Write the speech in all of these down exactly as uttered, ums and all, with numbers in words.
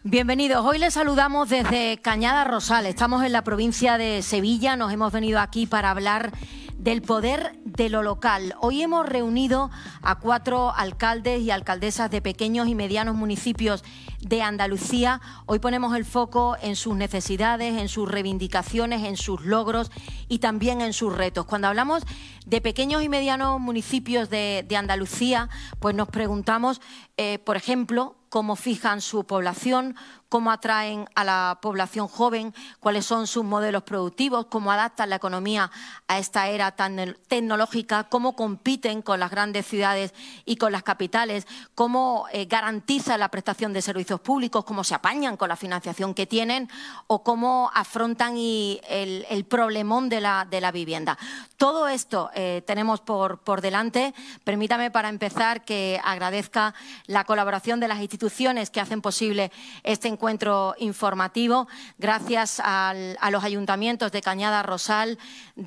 Bienvenidos. Hoy les saludamos desde Cañada Rosal. Estamos en la provincia de Sevilla. Nos hemos venido aquí para hablar del poder de lo local. Hoy hemos reunido a cuatro alcaldes y alcaldesas de pequeños y medianos municipios de Andalucía. Hoy ponemos el foco en sus necesidades, en sus reivindicaciones, en sus logros y también en sus retos. Cuando hablamos de pequeños y medianos municipios de, de Andalucía, pues nos preguntamos, eh, por ejemplo, cómo fijan su población, cómo atraen a la población joven, cuáles son sus modelos productivos, cómo adaptan la economía a esta era tan tecnológica, cómo compiten con las grandes ciudades y con las capitales, cómo eh, garantizan la prestación de servicios públicos, cómo se apañan con la financiación que tienen o cómo afrontan y el, el problemón de la, de la vivienda. Todo esto eh, tenemos por, por delante. Permítame para empezar que agradezca la colaboración de las instituciones que hacen posible este encuentro informativo. Gracias al, a los ayuntamientos de Cañada Rosal,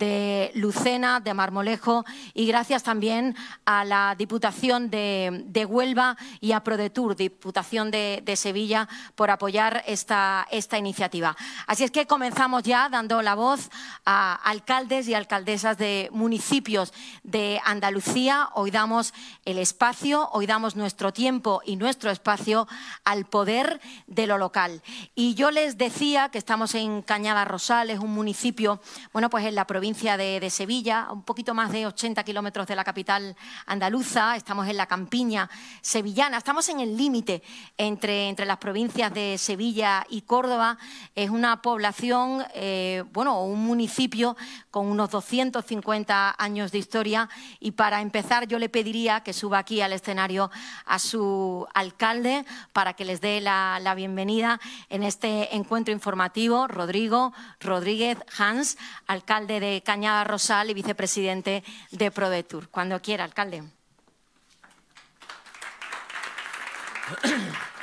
de Lucena, de Marmolejo y gracias también a la Diputación de, de Huelva y a ProDetour, Diputación de, de Sevilla, por apoyar esta, esta iniciativa. Así es que comenzamos ya dando la voz a alcaldes y alcaldesas de municipios de Andalucía. Hoy damos el espacio, hoy damos nuestro tiempo y nuestro espacio al poder de lo local. Y yo les decía que estamos en Cañada Rosal, es un municipio, bueno, pues en la provincia de, de Sevilla, un poquito más de ochenta kilómetros de la capital andaluza. Estamos en la campiña sevillana, estamos en el límite entre, entre las provincias de Sevilla y Córdoba. Es una población, eh, bueno, un municipio con unos doscientos cincuenta años de historia y para empezar yo le pediría que suba aquí al escenario a su alcalde para que les dé la, la bienvenida en este encuentro informativo. Rodrigo Rodríguez Hans, alcalde de Cañada Rosal y vicepresidente de ProDetour. Cuando quiera, alcalde. Gracias,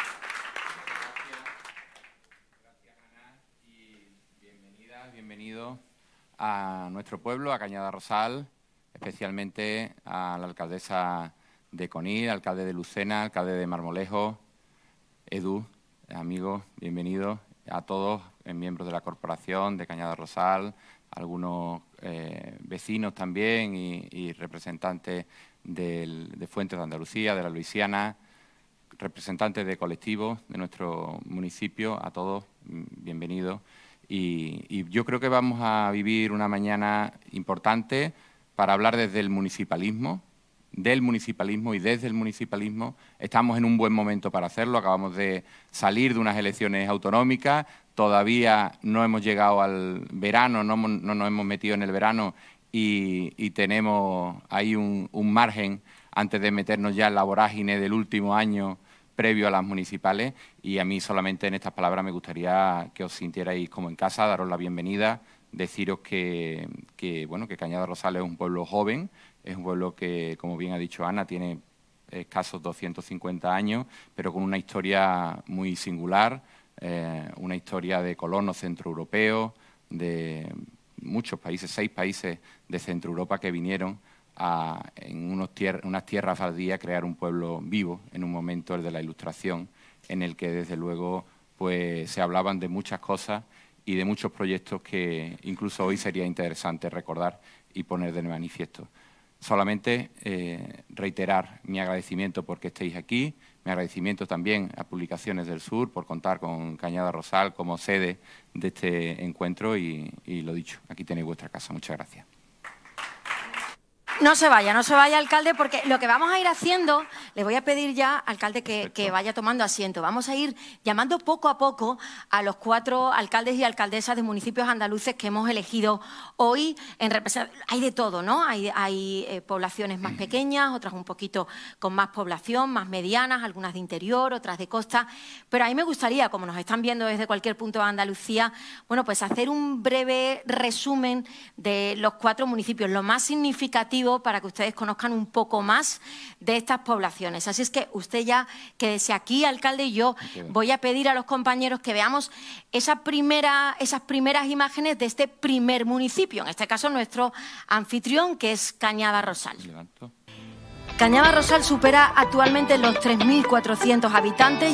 Ana, y bienvenida, bienvenido a nuestro pueblo, a Cañada Rosal, especialmente a la alcaldesa de Conil, alcalde de Lucena, alcalde de Marmolejo, Edu, amigos, bienvenidos a todos, eh, miembros de la corporación de Cañada Rosal, algunos eh, vecinos también y, y representantes del, de Fuentes de Andalucía, de la Luisiana, representantes de colectivos de nuestro municipio, a todos, bienvenidos. Y, y yo creo que vamos a vivir una mañana importante para hablar desde el municipalismo, del municipalismo y desde el municipalismo. Estamos en un buen momento para hacerlo, acabamos de salir de unas elecciones autonómicas, todavía no hemos llegado al verano, no, no nos hemos metido en el verano y, y tenemos ahí un, un margen antes de meternos ya en la vorágine del último año previo a las municipales y a mí solamente en estas palabras me gustaría que os sintierais como en casa, daros la bienvenida, deciros que, que, bueno, que Cañada Rosal es un pueblo joven, es un pueblo que, como bien ha dicho Ana, tiene escasos doscientos cincuenta años, pero con una historia muy singular, eh, una historia de colonos centroeuropeos, de muchos países, seis países de Centro Europa que vinieron a, en unos tier, unas tierras baldías, crear un pueblo vivo en un momento, el de la Ilustración, en el que desde luego pues, se hablaban de muchas cosas y de muchos proyectos que incluso hoy sería interesante recordar y poner de manifiesto. Solamente eh, reiterar mi agradecimiento porque estéis aquí, mi agradecimiento también a Publicaciones del Sur por contar con Cañada Rosal como sede de este encuentro y, y lo dicho, aquí tenéis vuestra casa. Muchas gracias. No se vaya, no se vaya, alcalde, porque lo que vamos a ir haciendo, le voy a pedir ya, alcalde, que, que vaya tomando asiento. Vamos a ir llamando poco a poco a los cuatro alcaldes y alcaldesas de municipios andaluces que hemos elegido hoy. En representación. Hay de todo, ¿no? Hay, hay eh, poblaciones más pequeñas, otras un poquito con más población, más medianas, algunas de interior, otras de costa. Pero a mí me gustaría, como nos están viendo desde cualquier punto de Andalucía, bueno, pues hacer un breve resumen de los cuatro municipios, lo más significativo para que ustedes conozcan un poco más de estas poblaciones. Así es que usted ya quédese aquí, alcalde, y yo voy a pedir a los compañeros que veamos esa primera, esas primeras imágenes de este primer municipio, en este caso nuestro anfitrión, que es Cañada Rosal. Cañada Rosal supera actualmente los tres mil cuatrocientos habitantes.